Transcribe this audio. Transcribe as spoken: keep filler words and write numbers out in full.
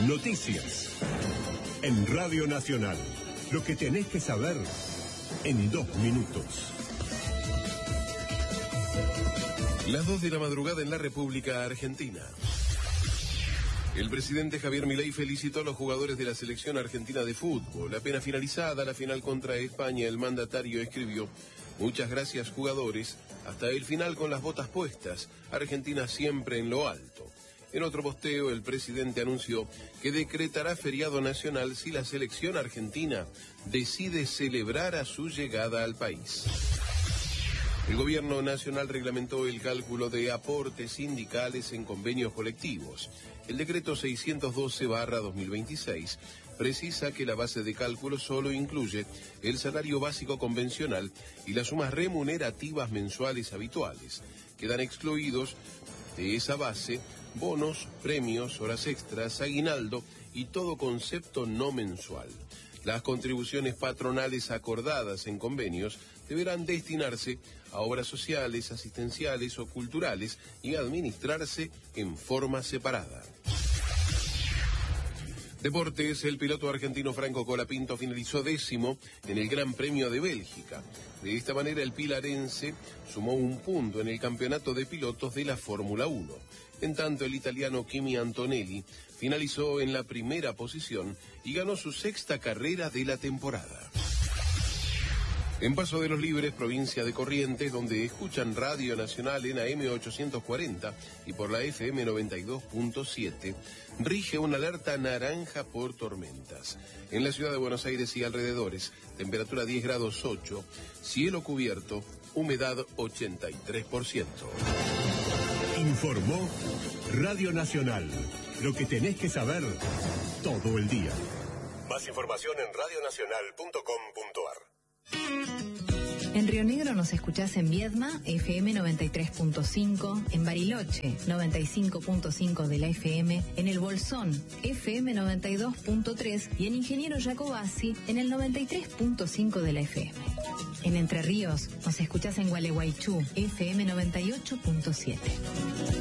Noticias. En Radio Nacional. Lo que tenés que saber en dos minutos. Las dos de la madrugada en la República Argentina. El presidente Javier Milei felicitó a los jugadores de la selección argentina de fútbol. Apenas finalizada la final contra España, el mandatario escribió: muchas gracias, jugadores, hasta el final con las botas puestas, Argentina siempre en lo alto. En otro posteo, el presidente anunció que decretará feriado nacional si la selección argentina decide celebrar a su llegada al país. El gobierno nacional reglamentó el cálculo de aportes sindicales en convenios colectivos. El decreto seiscientos doce barra dos mil veintiséis precisa que la base de cálculo solo incluye el salario básico convencional y las sumas remunerativas mensuales habituales. Quedan excluidos de esa base bonos, premios, horas extras, aguinaldo y todo concepto no mensual. Las contribuciones patronales acordadas en convenios deberán destinarse a obras sociales, asistenciales o culturales y administrarse en forma separada. Deportes, el piloto argentino Franco Colapinto finalizó décimo en el Gran Premio de Bélgica. De esta manera, el pilarense sumó un punto en el campeonato de pilotos de la Fórmula uno. En tanto, el italiano Kimi Antonelli finalizó en la primera posición y ganó su sexta carrera de la temporada. En Paso de los Libres, provincia de Corrientes, donde escuchan Radio Nacional en A M ochocientos cuarenta y por la F M noventa y dos punto siete, rige una alerta naranja por tormentas. En la ciudad de Buenos Aires y alrededores, temperatura diez grados ocho, cielo cubierto, humedad ochenta y tres por ciento. Informó Radio Nacional. Lo que tenés que saber todo el día. Más información en radio nacional punto com punto a r. En Río Negro nos escuchás en Viedma, F M noventa y tres punto cinco, en Bariloche, noventa y cinco punto cinco de la F M, en El Bolsón, F M noventa y dos punto tres y en Ingeniero Jacobasi, en el noventa y tres punto cinco de la F M. En Entre Ríos nos escuchás en Gualeguaychú, F M noventa y ocho punto siete.